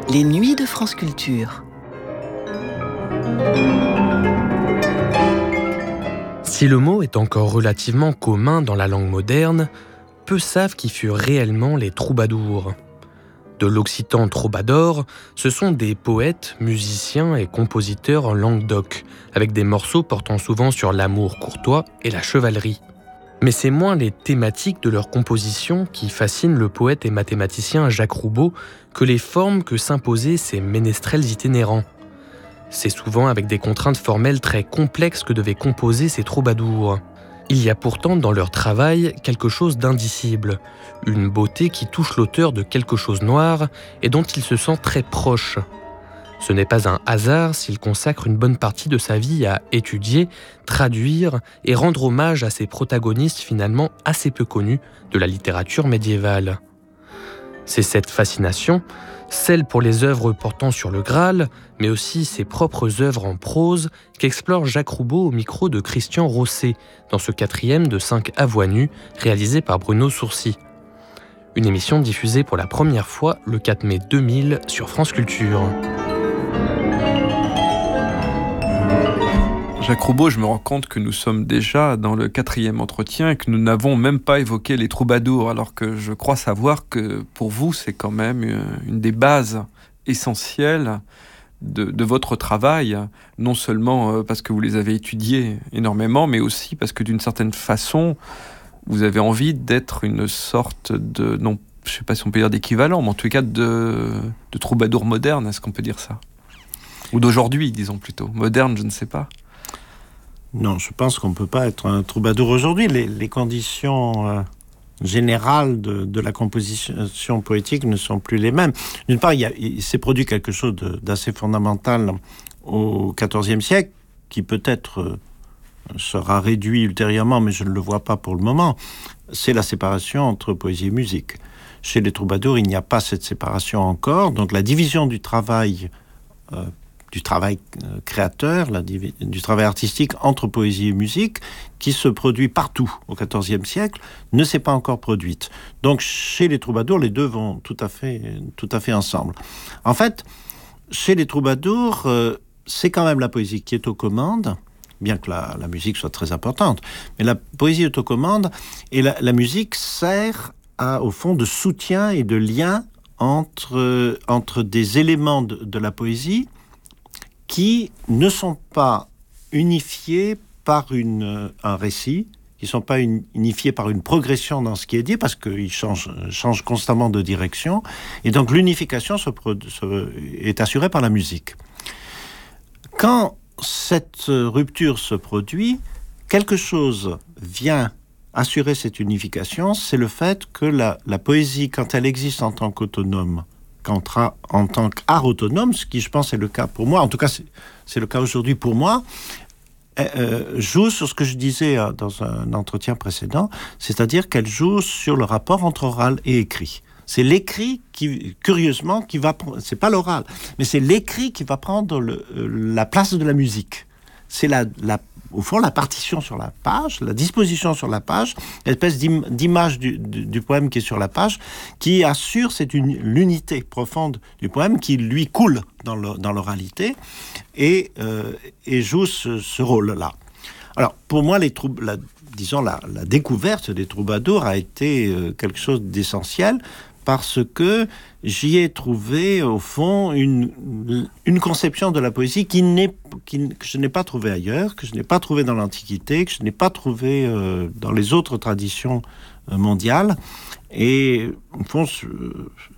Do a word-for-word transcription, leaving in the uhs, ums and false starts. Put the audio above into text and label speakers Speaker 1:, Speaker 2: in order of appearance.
Speaker 1: Les nuits de France Culture.
Speaker 2: Si le mot est encore relativement commun dans la langue moderne, peu savent qui furent réellement les troubadours. De l'occitan troubadour, ce sont des poètes, musiciens et compositeurs en langue d'oc, avec des morceaux portant souvent sur l'amour courtois et la chevalerie. Mais c'est moins les thématiques de leur composition qui fascinent le poète et mathématicien Jacques Roubaud que les formes que s'imposaient ces ménestrels itinérants. C'est souvent avec des contraintes formelles très complexes que devaient composer ces troubadours. Il y a pourtant dans leur travail quelque chose d'indicible, une beauté qui touche l'auteur de quelque chose noir et dont il se sent très proche. Ce n'est pas un hasard s'il consacre une bonne partie de sa vie à étudier, traduire et rendre hommage à ces protagonistes finalement assez peu connus de la littérature médiévale. C'est cette fascination, celle pour les œuvres portant sur le Graal, mais aussi ses propres œuvres en prose, qu'explore Jacques Roubaud au micro de Christian Rosset, dans ce quatrième de cinq à voix nue, réalisé par Bruno Sourcy. Une émission diffusée pour la première fois le quatre mai deux mille sur France Culture.
Speaker 3: Jacques Roubaud, je me rends compte que nous sommes déjà dans le quatrième entretien et que nous n'avons même pas évoqué les troubadours, alors que je crois savoir que pour vous, c'est quand même une des bases essentielles de, de votre travail, non seulement parce que vous les avez étudiés énormément, mais aussi parce que d'une certaine façon, vous avez envie d'être une sorte de, non, je ne sais pas si on peut dire d'équivalent, mais en tout cas de, de troubadour moderne, est-ce qu'on peut dire ça ? Ou d'aujourd'hui, disons plutôt. Moderne, je ne sais pas.
Speaker 4: Non, je pense qu'on ne peut pas être un troubadour aujourd'hui. Les, les conditions euh, générales de, de la composition poétique ne sont plus les mêmes. D'une part, il, y a, il s'est produit quelque chose de, d'assez fondamental au quatorzième siècle, qui peut-être euh, sera réduit ultérieurement, mais je ne le vois pas pour le moment. C'est la séparation entre poésie et musique. Chez les troubadours, il n'y a pas cette séparation encore. Donc la division du travail euh, du travail créateur, la, du travail artistique entre poésie et musique, qui se produit partout au quatorzième siècle, ne s'est pas encore produite. Donc chez les troubadours, les deux vont tout à fait, tout à fait ensemble. En fait, chez les troubadours, euh, c'est quand même la poésie qui est aux commandes, bien que la, la musique soit très importante, mais la poésie est aux commandes, et la, la musique sert à, au fond, de soutien et de lien entre, entre des éléments de, de la poésie qui ne sont pas unifiés par une, un récit, qui ne sont pas une, unifiés par une progression dans ce qui est dit, parce qu'ils changent, changent constamment de direction, et donc l'unification se, se, est assurée par la musique. Quand cette rupture se produit, quelque chose vient assurer cette unification, c'est le fait que la, la poésie, quand elle existe en tant qu'autonome, en tant qu'art autonome, ce qui je pense est le cas pour moi, en tout cas c'est, c'est le cas aujourd'hui pour moi, euh, joue sur ce que je disais euh, dans un entretien précédent, c'est-à-dire qu'elle joue sur le rapport entre oral et écrit. C'est l'écrit qui, curieusement, qui va, c'est pas l'oral, mais c'est l'écrit qui va prendre le, la place de la musique. C'est la, la, au fond la partition sur la page, la disposition sur la page, l'espèce d'im, d'image du, du, du poème qui est sur la page, qui assure cette une, l'unité profonde du poème qui lui coule dans, le, dans l'oralité et, euh, et joue ce, ce rôle-là. Alors pour moi, les troub- la, disons la, la découverte des troubadours a été euh, quelque chose d'essentiel, parce que j'y ai trouvé, au fond, une, une conception de la poésie qui n'est, qui, que je n'ai pas trouvée ailleurs, que je n'ai pas trouvée dans l'Antiquité, que je n'ai pas trouvée euh, dans les autres traditions euh, mondiales. Et, au fond,